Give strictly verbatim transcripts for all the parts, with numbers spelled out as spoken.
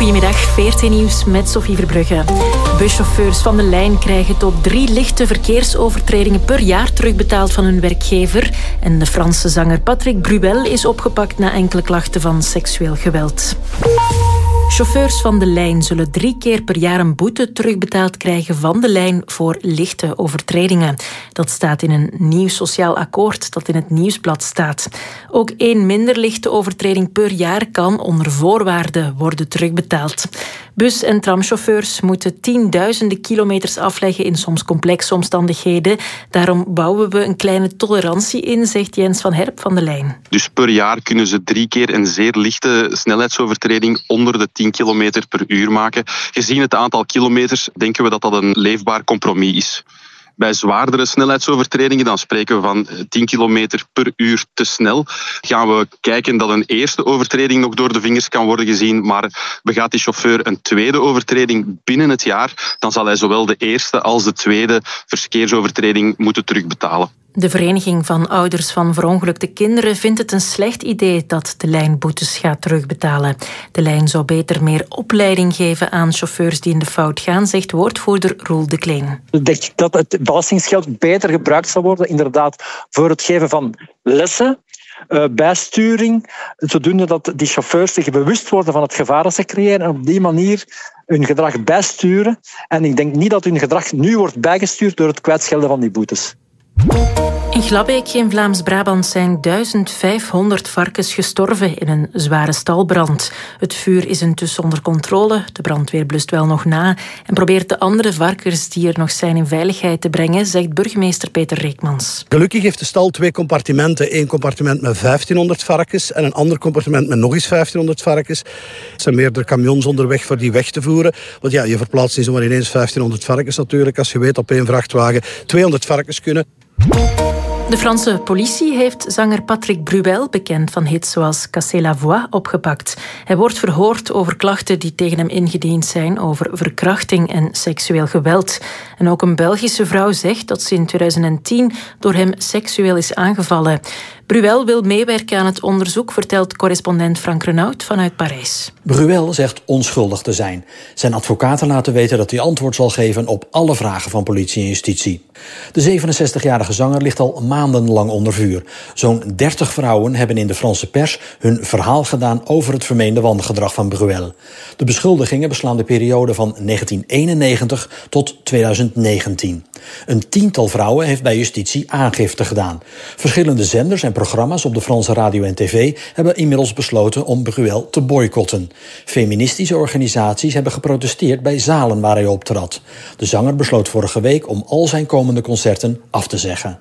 Goedemiddag, V R T Nieuws met Sophie Verbrugge. Buschauffeurs van de lijn krijgen tot drie lichte verkeersovertredingen per jaar terugbetaald van hun werkgever. En de Franse zanger Patrick Bruel is opgepakt na enkele klachten van seksueel geweld. Chauffeurs van de lijn zullen drie keer per jaar een boete terugbetaald krijgen van de lijn voor lichte overtredingen. Dat staat in een nieuw sociaal akkoord dat in het Nieuwsblad staat. Ook één minder lichte overtreding per jaar kan onder voorwaarden worden terugbetaald. Bus- en tramchauffeurs moeten tienduizenden kilometers afleggen in soms complexe omstandigheden. Daarom bouwen we een kleine tolerantie in, zegt Jens van Herp van de lijn. Dus per jaar kunnen ze drie keer een zeer lichte snelheidsovertreding onder de tien kilometer per uur maken. Gezien het aantal kilometers denken we dat dat een leefbaar compromis is. Bij zwaardere snelheidsovertredingen, dan spreken we van tien kilometer per uur te snel, gaan we kijken dat een eerste overtreding nog door de vingers kan worden gezien, maar begaat die chauffeur een tweede overtreding binnen het jaar, dan zal hij zowel de eerste als de tweede verkeersovertreding moeten terugbetalen. De Vereniging van Ouders van Verongelukte Kinderen vindt het een slecht idee dat de lijn boetes gaat terugbetalen. De lijn zou beter meer opleiding geven aan chauffeurs die in de fout gaan, zegt woordvoerder Roel de Kleen. Ik denk dat het belastingsgeld beter gebruikt zal worden, inderdaad, voor het geven van lessen, uh, bijsturing, zodoende dat die chauffeurs zich bewust worden van het gevaar dat ze creëren en op die manier hun gedrag bijsturen. En ik denk niet dat hun gedrag nu wordt bijgestuurd door het kwijtschelden van die boetes. In Glabbeek in Vlaams-Brabant zijn duizend vijfhonderd varkens gestorven in een zware stalbrand. Het vuur is intussen onder controle. De brandweer blust wel nog na en probeert de andere varkens die er nog zijn in veiligheid te brengen, zegt burgemeester Peter Reekmans. Gelukkig heeft de stal twee compartimenten. Eén compartiment met vijftienhonderd varkens en een ander compartiment met nog eens vijftienhonderd varkens. Er zijn meerdere camions onderweg voor die weg te voeren. Want ja, je verplaatst niet zomaar ineens vijftienhonderd varkens natuurlijk. Als je weet op één vrachtwagen tweehonderd varkens kunnen. De Franse politie heeft zanger Patrick Bruel, bekend van hits zoals Casser la Voix, opgepakt. Hij wordt verhoord over klachten die tegen hem ingediend zijn over verkrachting en seksueel geweld. En ook een Belgische vrouw zegt dat ze in tweeduizend tien door hem seksueel is aangevallen. Bruel wil meewerken aan het onderzoek, vertelt correspondent Frank Renaud vanuit Parijs. Bruel zegt onschuldig te zijn. Zijn advocaten laten weten dat hij antwoord zal geven op alle vragen van politie en justitie. De zevenenzestigjarige zanger ligt al maandenlang onder vuur. Zo'n dertig vrouwen hebben in de Franse pers hun verhaal gedaan over het vermeende wangedrag van Bruel. De beschuldigingen beslaan de periode van negentien eenennegentig tot tweeduizend negentien. Een tiental vrouwen heeft bij justitie aangifte gedaan. Verschillende zenders en programma's op de Franse radio en tv hebben inmiddels besloten om Bruel te boycotten. Feministische organisaties hebben geprotesteerd bij zalen waar hij optrad. De zanger besloot vorige week om al zijn komende concerten af te zeggen.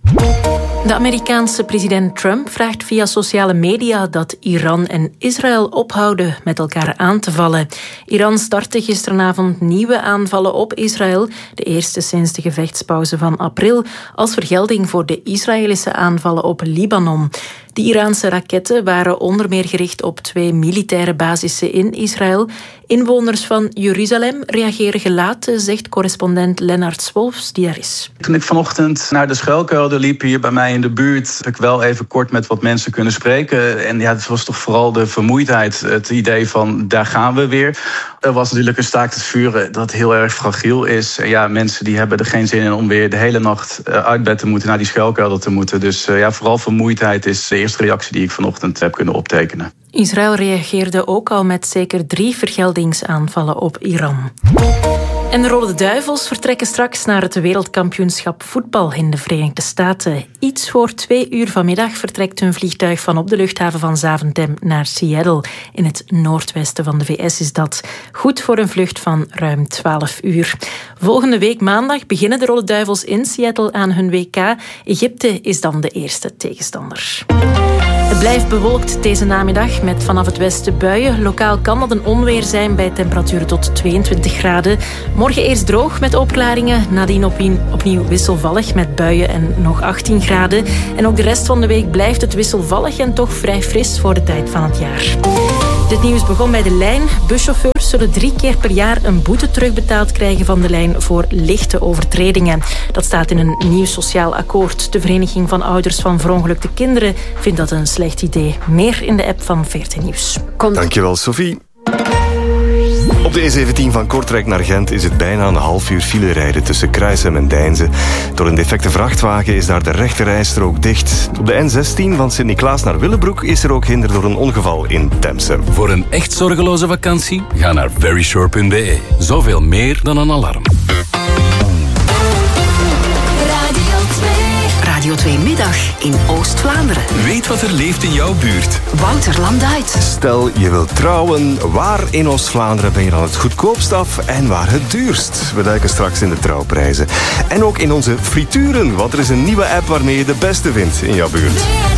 De Amerikaanse president Trump vraagt via sociale media dat Iran en Israël ophouden met elkaar aan te vallen. Iran startte gisteravond nieuwe aanvallen op Israël, de eerste sinds de gevechtspauze van april, als vergelding voor de Israëlische aanvallen op Libanon. De Iraanse raketten waren onder meer gericht op twee militaire basissen in Israël. Inwoners van Jeruzalem reageren gelaten, zegt correspondent Lennart Swolfs, die er is. Toen ik vanochtend naar de schuilkelder liep hier bij mij in de buurt, heb ik wel even kort met wat mensen kunnen spreken. En ja, het was toch vooral de vermoeidheid, het idee van daar gaan we weer. Er was natuurlijk een staakt het vuren dat heel erg fragiel is. En ja, mensen die hebben er geen zin in om weer de hele nacht uit bed te moeten, naar die schuilkelder te moeten. Dus ja, vooral vermoeidheid is de eerste reactie die ik vanochtend heb kunnen optekenen. Israël reageerde ook al met zeker drie vergeldingsaanvallen op Iran. En de Rode Duivels vertrekken straks naar het wereldkampioenschap voetbal in de Verenigde Staten. Iets voor twee uur vanmiddag vertrekt hun vliegtuig van op de luchthaven van Zaventem naar Seattle. In het noordwesten van de V S is dat. Goed voor een vlucht van ruim twaalf uur. Volgende week maandag beginnen de Rode Duivels in Seattle aan hun W K. Egypte is dan de eerste tegenstander. Het blijft bewolkt deze namiddag met vanaf het westen buien. Lokaal kan dat een onweer zijn bij temperaturen tot tweeëntwintig graden. Morgen eerst droog met opklaringen. Nadien opnieuw wisselvallig met buien en nog achttien graden. En ook de rest van de week blijft het wisselvallig en toch vrij fris voor de tijd van het jaar. Dit nieuws begon bij de lijn. Buschauffeurs zullen drie keer per jaar een boete terugbetaald krijgen van de lijn voor lichte overtredingen. Dat staat in een nieuw sociaal akkoord. De Vereniging van Ouders van Verongelukte Kinderen vindt dat een slecht idee. Meer in de app van V R T Nieuws. Dankjewel, Sophie. de E zeventien van Kortrijk naar Gent is het bijna een half uur file rijden tussen Kruisem en Deinze. Door een defecte vrachtwagen is daar de rechterrijstrook dicht. Op de N zestien van Sint-Niklaas naar Willebroek is er ook hinder door een ongeval in Temse. Voor een echt zorgeloze vakantie, ga naar verysure punt b e. Zoveel meer dan een alarm. Radio twee Middag in Oost-Vlaanderen. Weet wat er leeft in jouw buurt. Wouter Landuit. Stel, je wilt trouwen. Waar in Oost-Vlaanderen ben je dan het goedkoopst af en waar het duurst? We duiken straks in de trouwprijzen. En ook in onze frituren, want er is een nieuwe app waarmee je de beste vindt in jouw buurt.